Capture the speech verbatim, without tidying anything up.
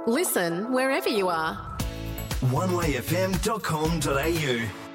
Listen wherever you are. one way f m dot com dot a u